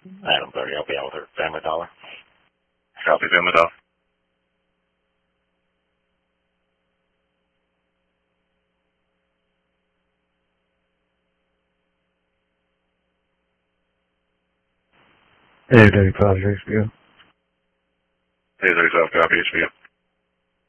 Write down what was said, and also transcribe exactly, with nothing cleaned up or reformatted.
Adam thirty, I'll be out with her. Family Dollar. Copy, Family Dollar. A thirty-five, H B O. A thirty-five, copy, H B O.